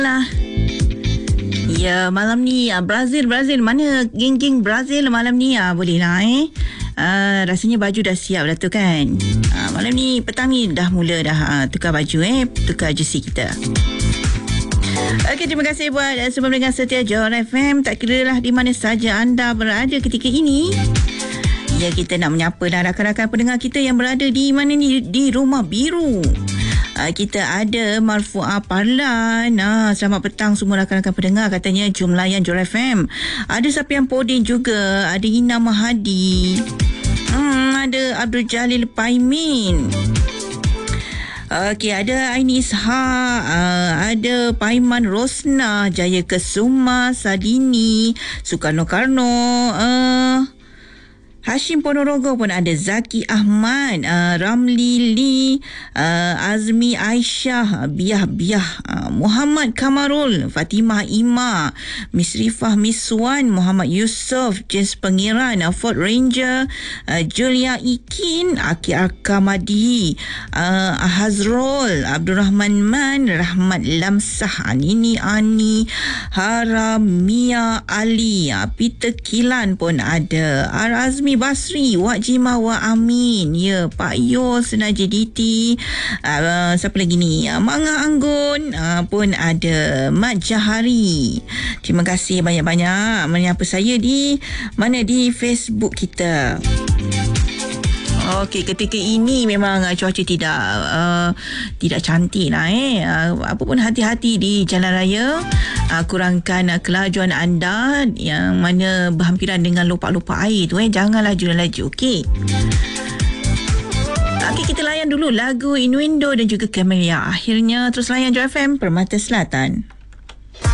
lah. Ya, malam ni Brazil mana geng-geng Brazil malam ni boleh lah rasanya baju dah siap dah tu kan. Malam ni petang ni dah mula dah tukar baju tukar jersey kita. Okey, terima kasih buat semua pendengar setia Johor FM. Tak kira lah di mana saja anda berada ketika ini. Ya, kita nak menyapa dah rakan-rakan pendengar kita yang berada di mana ni, di Rumah Biru. Kita ada Marfuah Parlan. Selamat petang semua rakan-rakan pendengar. Katanya jom layan Johor FM. Ada Sapian Podin juga. Ada Ina Mahadi. Ada Abdul Jalil Paimin. Okey, ada Aini Ishak, ada Paiman Rosna, Jaya Kesuma, Sadini, Sukarno Karno, Hashim Ponorogo pun ada, Zaki Ahmad, Ramli Lee, Azmi Aisyah, Biah, Muhammad Kamarul, Fatimah Ima, Miss Rifah Miswan, Muhammad Yusof, James Pengiran, Ford Ranger, Julia Ikin, Aki Arkamadi, Hazrul, Abdul Rahman Man, Rahmat Lamsah, Nini Ani, Haramia Ali, Peter Kilan pun ada, Azmi Basri, Wak Jimah, Wak Amin, ya, Pak Yos, Najiditi, siapa lagi ni, Manga Anggun pun ada, Mat Jahari. Terima kasih banyak-banyak menyapa saya di mana, di Facebook kita. Okey, ketika ini memang cuaca tidak cantik lah apa pun hati-hati di jalan raya. Kurangkan kelajuan anda yang mana berhampiran dengan lopak-lopak air tu jangan laju-laju. Okey, kita layan dulu lagu Innuendo dan juga Camellia. Akhirnya terus layan Johor FM Permata Selatan.